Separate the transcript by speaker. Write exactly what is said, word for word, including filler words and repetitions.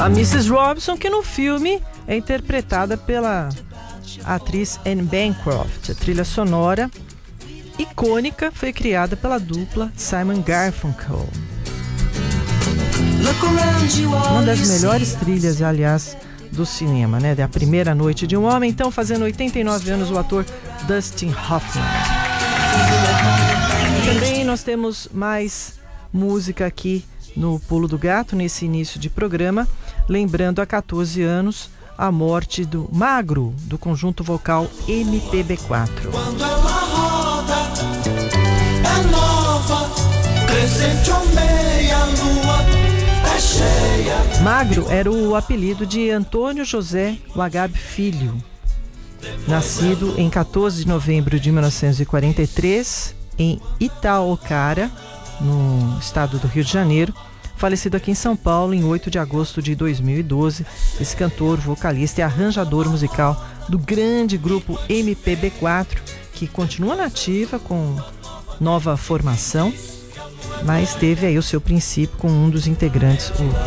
Speaker 1: A missus Robinson, que no filme é interpretada pela atriz Anne Bancroft. A trilha sonora icônica foi criada pela dupla Simon Garfunkel. Uma das melhores trilhas, aliás, do cinema, né? Da Primeira Noite de um Homem. Então, fazendo oitenta e nove anos, o ator Dustin Hoffman. Também nós temos mais música aqui no Pulo do Gato, nesse início de programa, lembrando há catorze anos a morte do Magro, do conjunto vocal M P B quatro.
Speaker 2: Quando ela roda, é nova, crescente ou meia lua, é cheia.
Speaker 1: Magro era o apelido de Antônio José Wagab Filho, nascido em quatorze de novembro de mil novecentos e quarenta e três, em Itaocara, no estado do Rio de Janeiro, falecido aqui em São Paulo em oito de agosto de dois mil e doze. Esse cantor, vocalista e arranjador musical do grande grupo M P B quatro, que continua nativa com nova formação, mas teve aí o seu princípio com um dos integrantes, o